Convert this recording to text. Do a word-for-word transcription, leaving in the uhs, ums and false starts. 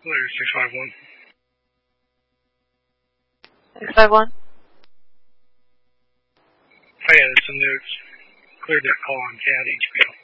Later, six five one. six five one? I added some notes. Cleared that call on Cat H B O.